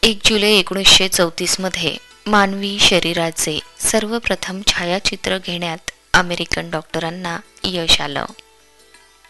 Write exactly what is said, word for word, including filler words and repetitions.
एक जुलै एकोणीसशे चौतीस मध्ये मानवी शरीराचे सर्वप्रथम छायाचित्र घेण्यात अमेरिकन डॉक्टरांना यश आलं.